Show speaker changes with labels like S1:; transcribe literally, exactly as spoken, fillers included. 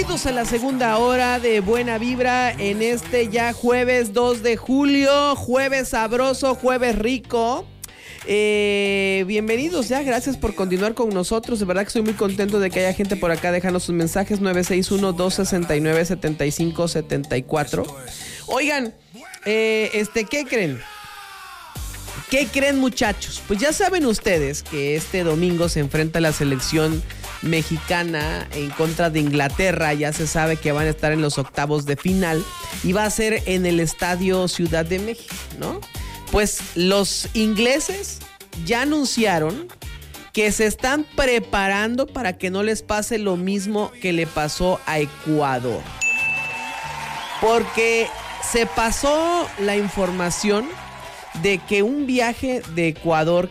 S1: Bienvenidos a la segunda hora de Buena Vibra en este ya jueves dos de julio, jueves sabroso, jueves rico. Eh, bienvenidos ya, gracias por continuar con nosotros. De verdad que estoy muy contento de que haya gente por acá dejando sus mensajes. Nueve seis uno, dos seis nueve, siete cinco siete cuatro. Oigan, eh, este, ¿qué creen? ¿Qué creen, muchachos? Pues ya saben ustedes que este domingo se enfrenta la selección mexicana en contra de Inglaterra. Ya se sabe que van a estar en los octavos de final y va a ser en el Estadio Ciudad de México, ¿no? Pues los ingleses ya anunciaron que se están preparando para que no les pase lo mismo que le pasó a Ecuador. Porque se pasó la información de que un viaje de Ecuador